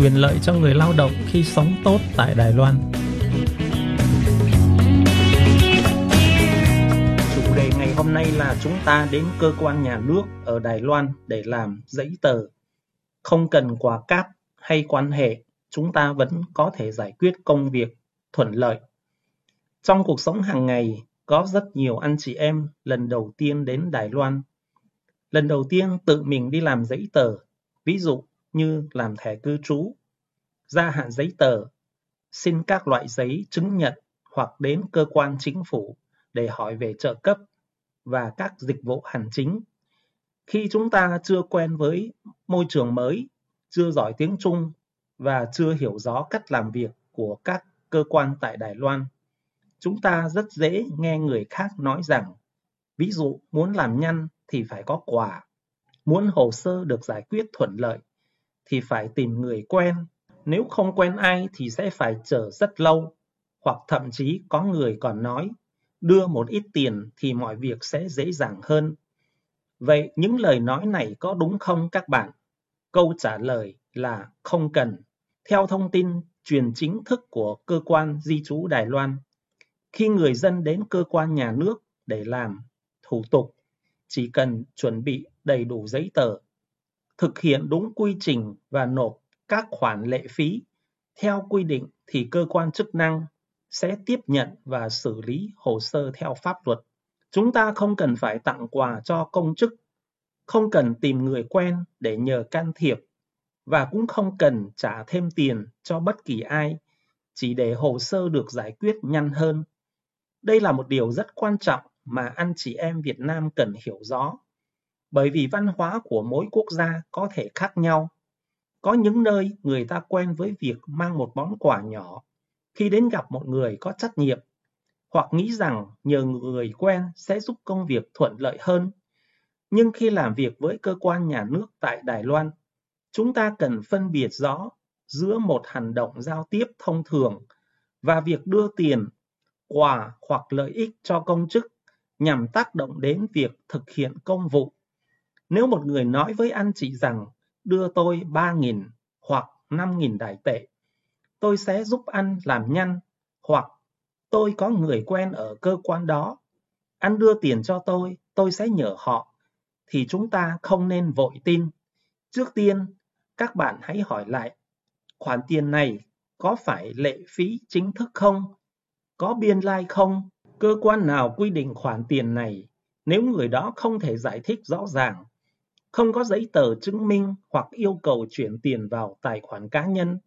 quyền lợi cho người lao động khi sống tốt tại Đài Loan. Chủ đề ngày hôm nay là chúng ta đến cơ quan nhà nước ở Đài Loan để làm giấy tờ. Không cần quà cáp hay quan hệ, chúng ta vẫn có thể giải quyết công việc thuận lợi. Trong cuộc sống hàng ngày, có rất nhiều anh chị em lần đầu tiên đến Đài Loan. Lần đầu tiên tự mình đi làm giấy tờ, ví dụ như làm thẻ cư trú, gia hạn giấy tờ, xin các loại giấy chứng nhận hoặc đến cơ quan chính phủ để hỏi về trợ cấp và các dịch vụ hành chính. Khi chúng ta chưa quen với môi trường mới, chưa giỏi tiếng Trung và chưa hiểu rõ cách làm việc của các cơ quan tại Đài Loan, chúng ta rất dễ nghe người khác nói rằng, ví dụ muốn làm nhanh thì phải có quà, muốn hồ sơ được giải quyết thuận lợi thì phải tìm người quen, nếu không quen ai thì sẽ phải chờ rất lâu, hoặc thậm chí có người còn nói, đưa một ít tiền thì mọi việc sẽ dễ dàng hơn. Vậy những lời nói này có đúng không các bạn? Câu trả lời là không cần. Theo thông tin truyền chính thức của cơ quan di trú Đài Loan, khi người dân đến cơ quan nhà nước để làm thủ tục, chỉ cần chuẩn bị đầy đủ giấy tờ, thực hiện đúng quy trình và nộp các khoản lệ phí theo quy định thì cơ quan chức năng sẽ tiếp nhận và xử lý hồ sơ theo pháp luật. Chúng ta không cần phải tặng quà cho công chức, không cần tìm người quen để nhờ can thiệp và cũng không cần trả thêm tiền cho bất kỳ ai, chỉ để hồ sơ được giải quyết nhanh hơn. Đây là một điều rất quan trọng mà anh chị em Việt Nam cần hiểu rõ, bởi vì văn hóa của mỗi quốc gia có thể khác nhau. Có những nơi người ta quen với việc mang một món quà nhỏ khi đến gặp một người có trách nhiệm, hoặc nghĩ rằng nhờ người quen sẽ giúp công việc thuận lợi hơn. Nhưng khi làm việc với cơ quan nhà nước tại Đài Loan, chúng ta cần phân biệt rõ giữa một hành động giao tiếp thông thường và việc đưa tiền, quà hoặc lợi ích cho công chức nhằm tác động đến việc thực hiện công vụ. Nếu một người nói với anh chị rằng đưa tôi 3.000 hoặc 5.000 Đài tệ, tôi sẽ giúp anh làm nhanh, hoặc tôi có người quen ở cơ quan đó, anh đưa tiền cho tôi sẽ nhờ họ, thì chúng ta không nên vội tin. Trước tiên, các bạn hãy hỏi lại, khoản tiền này có phải lệ phí chính thức không? Có biên lai không? Cơ quan nào quy định khoản tiền này? Nếu người đó không thể giải thích rõ ràng, không có giấy tờ chứng minh hoặc yêu cầu chuyển tiền vào tài khoản cá nhân,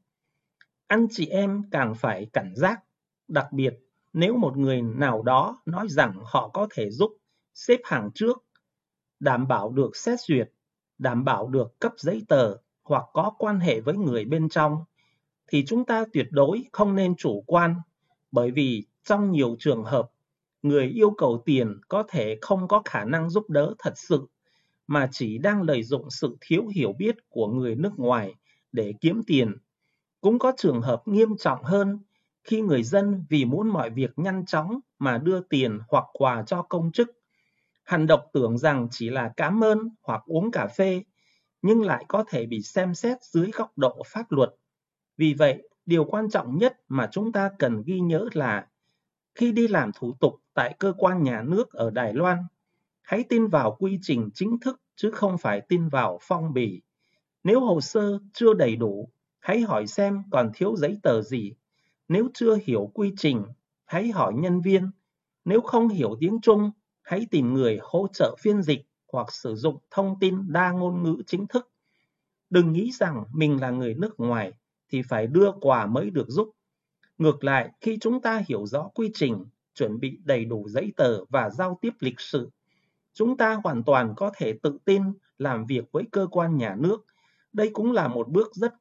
anh chị em càng phải cảnh giác, đặc biệt nếu một người nào đó nói rằng họ có thể giúp xếp hàng trước, đảm bảo được xét duyệt, đảm bảo được cấp giấy tờ hoặc có quan hệ với người bên trong, thì chúng ta tuyệt đối không nên chủ quan, bởi vì trong nhiều trường hợp, người yêu cầu tiền có thể không có khả năng giúp đỡ thật sự, mà chỉ đang lợi dụng sự thiếu hiểu biết của người nước ngoài để kiếm tiền. Cũng có trường hợp nghiêm trọng hơn, khi người dân vì muốn mọi việc nhanh chóng mà đưa tiền hoặc quà cho công chức. Hành động tưởng rằng chỉ là cảm ơn hoặc uống cà phê, nhưng lại có thể bị xem xét dưới góc độ pháp luật. Vì vậy, điều quan trọng nhất mà chúng ta cần ghi nhớ là khi đi làm thủ tục tại cơ quan nhà nước ở Đài Loan, hãy tin vào quy trình chính thức chứ không phải tin vào phong bì. Nếu hồ sơ chưa đầy đủ, hãy hỏi xem còn thiếu giấy tờ gì. Nếu chưa hiểu quy trình, hãy hỏi nhân viên. Nếu không hiểu tiếng Trung, hãy tìm người hỗ trợ phiên dịch hoặc sử dụng thông tin đa ngôn ngữ chính thức. Đừng nghĩ rằng mình là người nước ngoài thì phải đưa quà mới được giúp. Ngược lại, khi chúng ta hiểu rõ quy trình, chuẩn bị đầy đủ giấy tờ và giao tiếp lịch sự, chúng ta hoàn toàn có thể tự tin làm việc với cơ quan nhà nước. Đây cũng là một bước rất